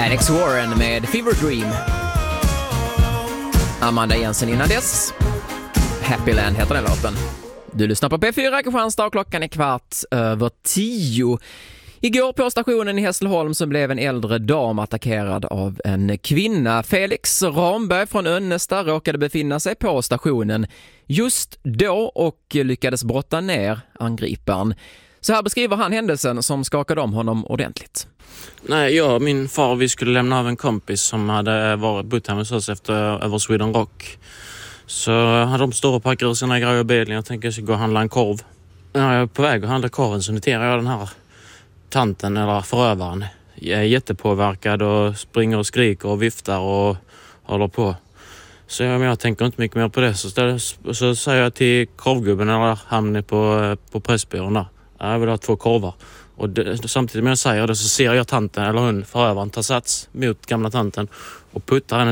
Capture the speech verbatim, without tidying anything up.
Alex Warren med Fever Dream. Amanda Jensen innan dess. Happyland heter den låten. Du lyssnar på P fyra Kristianstad och klockan är kvart över tio. Igår på stationen i Hässleholm så blev en äldre dam attackerad av en kvinna. Felix Ramberg från Önnesta råkade befinna sig på stationen just då och lyckades brotta ner angriparen. Så här beskriver han händelsen som skakade om honom ordentligt. Nej, jag och min far, vi skulle lämna av en kompis som hade varit bott här med oss efter över Sweden Rock. Så hade de stått och packat ur sina grejer i bilen. Jag tänkte jag ska gå och handla en korv. När jag är på väg att handla korven så noterar jag den här tanten eller förövaren. Jag är jättepåverkad och springer och skriker och viftar och håller på. Så jag, men jag tänker inte mycket mer på det. Så, ställer, så säger jag till korvgubben eller hamnar på, på pressbyrån där. Jag vill ha två korvar. Och det, samtidigt med jag säger det så ser jag tanten eller hon förövaren ta sats mot gamla tanten och puttar henne